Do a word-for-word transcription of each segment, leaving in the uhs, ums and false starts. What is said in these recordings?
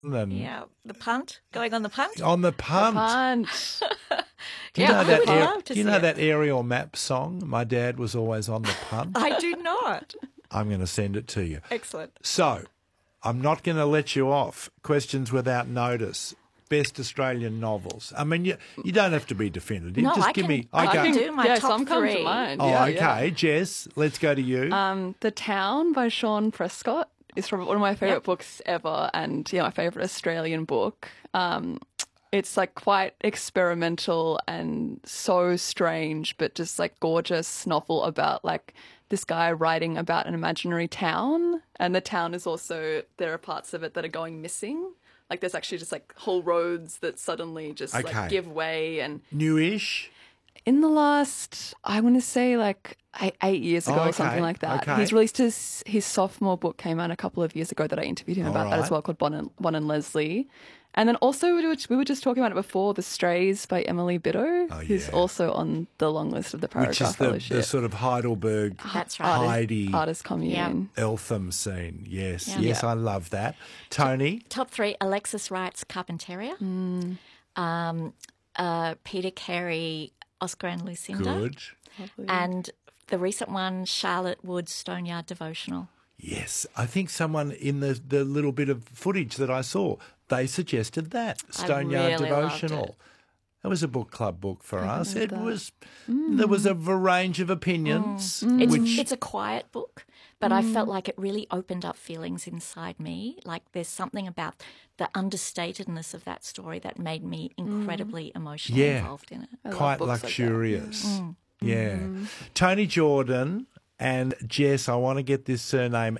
And Yeah, the punt, going on the punt. on the punt. Punch. Do you Yeah, know I that? would aer- love to do you see know it. that aerial map song? My dad was always on the punt. I do not. I'm going to send it to you. Excellent. So, I'm not going to let you off. Questions without notice. Best Australian novels. I mean, you you don't have to be definitive. No, Just I give can, me. I Okay. can do my yeah, top some come three. to mind. Oh, yeah, okay, yeah. Jess. Let's go to you. Um, The Town by Sean Prescott is probably one of my favourite Yep. books ever, and yeah, my favourite Australian book. Um, it's like quite experimental and so strange, but just like gorgeous novel about like this guy writing about an imaginary town, and the town is also, there are parts of it that are going missing. Like there's actually just like whole roads that suddenly just Okay. like give way. And Newish. in the last, I want to say like eight, eight years ago Oh, or something okay, like that. okay. He's released his his sophomore book, came out a couple of years ago that I interviewed him All about that right. as well, called Bon and, bon and Leslie. And then also we were, we were just talking about it before, The Strays by Emily Biddle, Oh, who's yeah. also on the long list of the Paragraph Which is the, Fellowship. the sort of Heidelberg, That's right. Heidi, Artist Commune. Eltham scene. Yes, Yeah. yes, Yeah. I love that. Tony, Top three, Alexis Wright's Carpentaria. Hmm. Um, uh, Peter Carey, Oscar and Lucinda. good. And the recent one, Charlotte Wood's Stoneyard Devotional. Yes, I think someone in the, the little bit of footage that I saw, they suggested that I Stoneyard really loved Devotional. it. It was a book club book for us. heard It that. was there was a v- range of opinions, It's, which it's a quiet book, but I felt like it really opened up feelings inside me. Like there's something about the understatedness of that story that made me incredibly emotionally Yeah. involved in it. I love quite books like that. luxurious. Yeah. Tony Jordan and Jess, I want to get this surname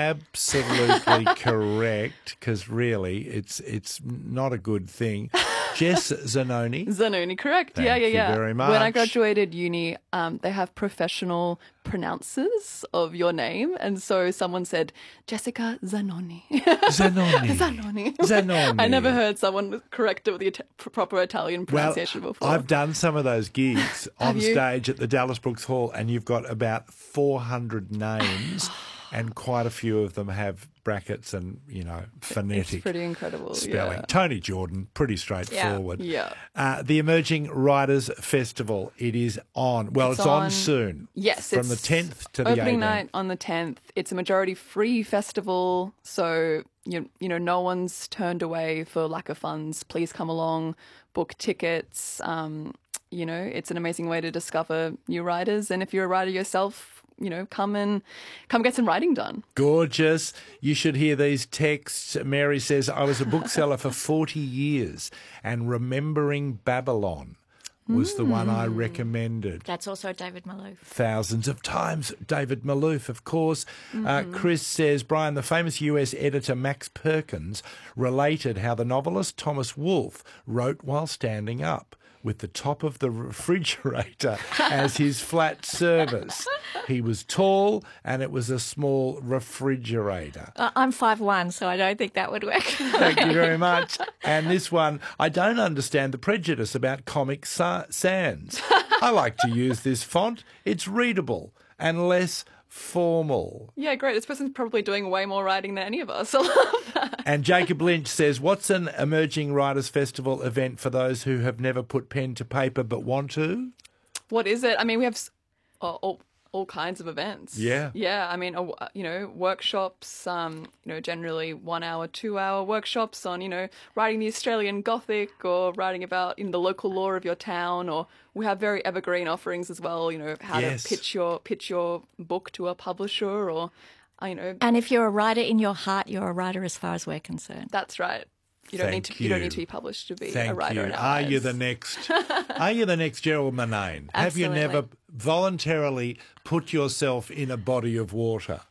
absolutely correct because really it's it's not a good thing. Jess Zanoni. Zanoni, correct. Thank yeah, yeah, you yeah. very When I much. graduated uni, um, they have professional pronouncers of your name. And so someone said, Jessica Zanoni. Zanoni. Zanoni. Zanoni. I never heard someone correct it with the Ita- proper Italian Well, pronunciation before. I've done some of those gigs on you? stage at the Dallas Brooks Hall, and you've got about four hundred names, and quite a few of them have brackets and, you know, phonetic It's pretty incredible. spelling. Yeah. Tony Jordan, pretty straightforward. Yeah. Uh, the Emerging Writers Festival, it is on. Well, it's, It's on, on- soon. Yes, From the it's tenth to the opening eighteenth. night on the tenth. It's a majority free festival, so you you know no one's turned away for lack of funds. Please come along, book tickets. Um, you know, it's an amazing way to discover new writers, and if you're a writer yourself, you know, come and come get some writing done. Gorgeous. You should hear these texts. Mary says, I was a bookseller for forty years, and Remembering Babylon was the one I recommended. That's also David Malouf. Thousands of times. David Malouf, of course. Uh, Chris says, Brian, the famous U S editor Max Perkins related how the novelist Thomas Wolfe wrote while standing up, with the top of the refrigerator as his flat surface. He was tall and it was a small refrigerator. Uh, I'm five one, so I don't think that would work. Thank you very much. And this one, I don't understand the prejudice about Comic Sa- Sans. I like to use this font. It's readable and less formal. Yeah, great. This person's probably doing way more writing than any of us. I love that. And Jacob Lynch says, what's an Emerging Writers Festival event for those who have never put pen to paper but want to? What is it? I mean, we have s- uh, all all kinds of events. Yeah. Yeah. I mean, uh, you know, workshops. Um, you know, generally one hour, two hour workshops on, you know, writing the Australian Gothic or writing about, you know, the local law of your town. Or we have very evergreen offerings as well. You know, how Yes. to pitch your pitch your book to a publisher, or, uh, you know, And if you're a writer in your heart, you're a writer as far as we're concerned. that's right. You don't Thank need to. You. don't you. need to be published to be Thank a writer. you. in our Are you eyes. the next? Are you the next Gerald Murnane? Have you Absolutely. never voluntarily put yourself in a body of water?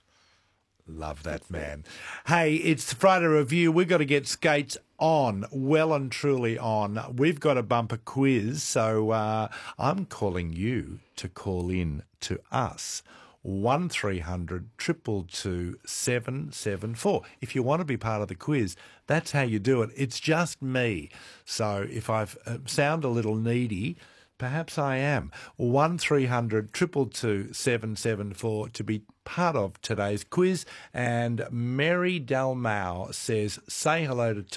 Love that man. Hey, it's Friday Review. We've got to get skates on, well and truly on. We've got a bumper quiz, so uh, I'm calling you to call in to us. one three hundred two two two seven seven four. If you want to be part of the quiz, that's how you do it. It's just me. So if I uh, sound a little needy, perhaps I am. one three hundred two two two seven seven four to be part of today's quiz. And Mary Dalmau says, say hello to